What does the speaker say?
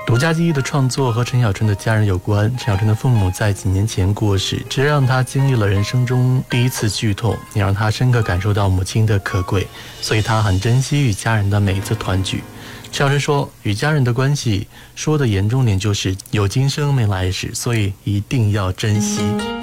独家记忆的创作和陈小春的家人有关。陈小春的父母在几年前过世，这让他经历了人生中第一次剧痛，也让他深刻感受到母亲的可贵，所以他很珍惜与家人的每一次团聚。陈小春说，与家人的关系说的严重点就是有今生没来世，所以一定要珍惜。